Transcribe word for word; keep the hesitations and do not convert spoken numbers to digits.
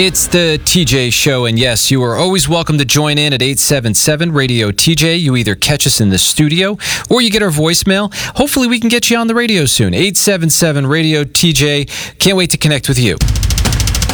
It's the T J Show, and yes, you are always welcome to join in at eight seven seven radio T J. You either catch us in the studio or you get our voicemail. Hopefully we can get you on the radio soon. eight seven seven radio T J. Can't wait to connect with you.